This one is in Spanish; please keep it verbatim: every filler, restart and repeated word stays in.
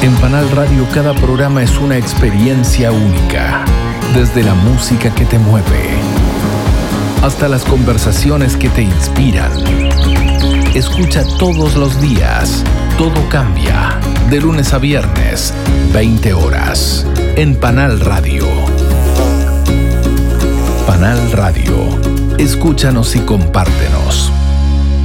En Panal Radio cada programa es una experiencia única, desde la música que te mueve hasta las conversaciones que te inspiran. Escucha todos los días, todo cambia, de lunes a viernes, veinte horas, en Panal Radio. Panal Radio, escúchanos y compártenos.